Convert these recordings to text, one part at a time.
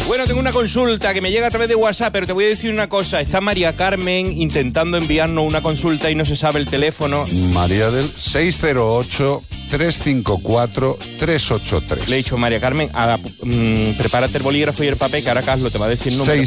Bueno, tengo una consulta que me llega a través de WhatsApp, pero te voy a decir una cosa. Está María Carmen intentando enviarnos una consulta y no se sabe el teléfono. María del 608-354-383. Le he dicho, María Carmen, prepárate el bolígrafo y el papel, que ahora Carlos te va a decir el número.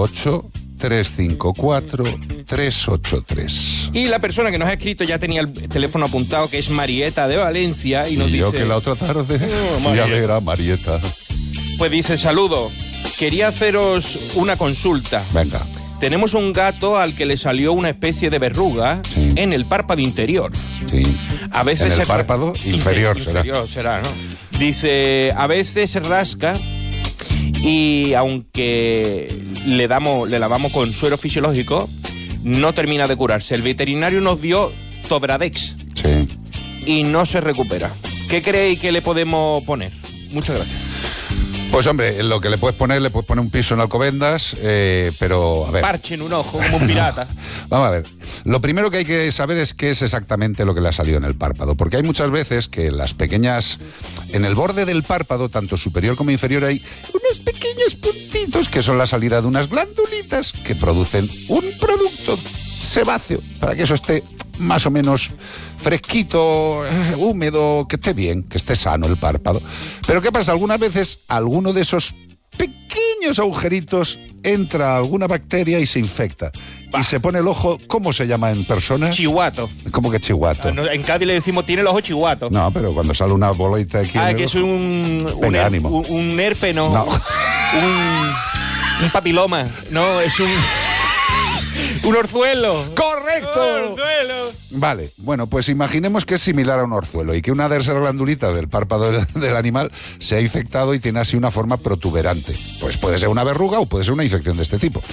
608-354-383. Y la persona que nos ha escrito ya tenía el teléfono apuntado, que es Marieta de Valencia, y nos dice... yo que la otra tarde fui a ver a Marieta. Pues dice, saludo, quería haceros una consulta. Venga. Tenemos un gato al que le salió una especie de verruga en el párpado interior. Sí. A veces en el párpado inferior será, ¿no? Dice, a veces se rasca y aunque le lavamos con suero fisiológico, no termina de curarse. El veterinario nos dio Tobradex y no se recupera. ¿Qué creéis que le podemos poner? Muchas gracias. Pues hombre, lo que le puedes poner un piso en Alcobendas, pero a ver. Parche en un ojo, como un pirata. Vamos a ver. Lo primero que hay que saber es qué es exactamente lo que le ha salido en el párpado, porque hay muchas veces que las pequeñas, en el borde del párpado, tanto superior como inferior, hay unos pequeños puntitos que son la salida de unas glandulitas que producen un producto sebáceo para que eso esté más o menos fresquito, húmedo, que esté bien, que esté sano el párpado. Pero ¿qué pasa? Algunas veces alguno de esos pequeños agujeritos entra alguna bacteria y se infecta. Y se pone el ojo, ¿cómo se llama en persona? Chihuato. ¿Cómo que chihuato? En Cádiz le decimos, tiene el ojo chihuato. No, pero cuando sale una bolita aquí... que es un herpe, no. Un papiloma. No, es un orzuelo. ¡Correcto! ¡Orzuelo! Vale, bueno, pues imaginemos que es similar a un orzuelo y que una de esas glandulitas del párpado del animal se ha infectado y tiene así una forma protuberante. Pues puede ser una verruga o puede ser una infección de este tipo.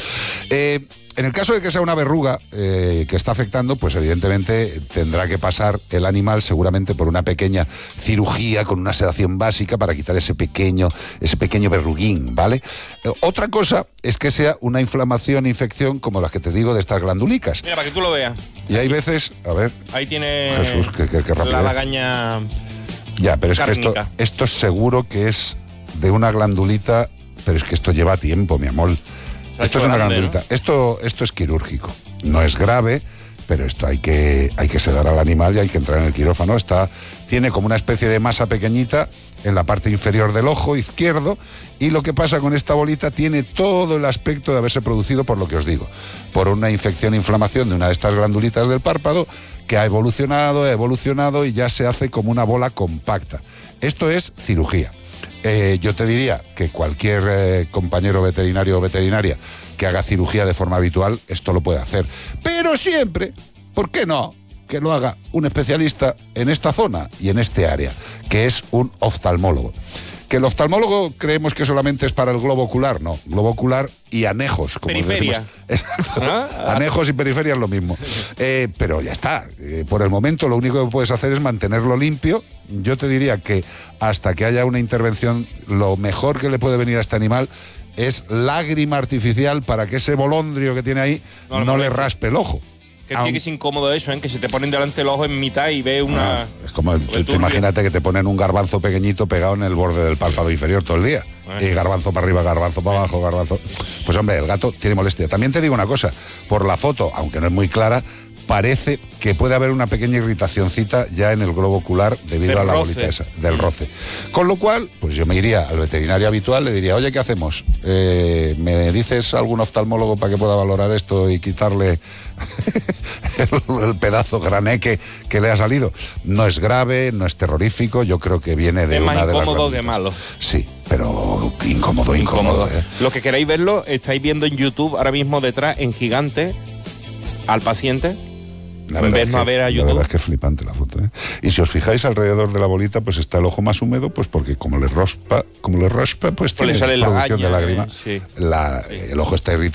En el caso de que sea una verruga que está afectando, pues evidentemente tendrá que pasar el animal seguramente por una pequeña cirugía con una sedación básica para quitar ese pequeño verruguín, ¿vale? Otra cosa es que sea una inflamación, infección como las que te digo de estas glandulicas. Mira, para que tú lo veas. Y hay veces, a ver... Ahí tiene Jesús, qué rapidez. La lagaña. Ya, pero es cárnica. que esto seguro que es de una glandulita, pero es que esto lleva tiempo, mi amor. Esto es una glandulita. ¿No? Esto es quirúrgico. No es grave, pero esto hay que sedar al animal y hay que entrar en el quirófano. Tiene como una especie de masa pequeñita en la parte inferior del ojo izquierdo, y lo que pasa con esta bolita tiene todo el aspecto de haberse producido por lo que os digo, por una infección e inflamación de una de estas glandulitas del párpado que ha evolucionado y ya se hace como una bola compacta. Esto es cirugía. Yo te diría que cualquier compañero veterinario o veterinaria que haga cirugía de forma habitual, esto lo puede hacer. Pero siempre, ¿por qué no?, que lo haga un especialista en esta zona y en este área, que es un oftalmólogo. Que el oftalmólogo creemos que solamente es para el globo ocular, no. Globo ocular y anejos. Como periferia. Anejos y periferia es lo mismo. Pero ya está. Por el momento lo único que puedes hacer es mantenerlo limpio. Yo te diría que hasta que haya una intervención, lo mejor que le puede venir a este animal es lágrima artificial para que ese bolondrio que tiene ahí no le raspe el ojo. Que es incómodo eso, que se te ponen delante el ojo en mitad y ve una... es como, tú imagínate que te ponen un garbanzo pequeñito pegado en el borde del párpado inferior todo el día. Y garbanzo para arriba, garbanzo para abajo, garbanzo... Pues hombre, el gato tiene molestia. También te digo una cosa, por la foto, aunque no es muy clara, parece que puede haber una pequeña irritacioncita ya en el globo ocular debido a la bolita esa, del roce. Con lo cual, pues yo me iría al veterinario habitual, le diría, oye, ¿qué hacemos? ¿Me dices algún oftalmólogo para que pueda valorar esto y quitarle el pedazo graneque que le ha salido? No es grave, no es terrorífico, yo creo que viene de una de las... Es más incómodo que malo. Sí, pero incómodo. Los que queráis verlo, estáis viendo en YouTube ahora mismo detrás, en gigante, al paciente. La verdad es que es flipante la foto, ¿eh? Y si os fijáis alrededor de la bolita, pues está el ojo más húmedo, pues porque como le raspa, pues tiene sale producción de lágrima. Sí. El ojo está irritado.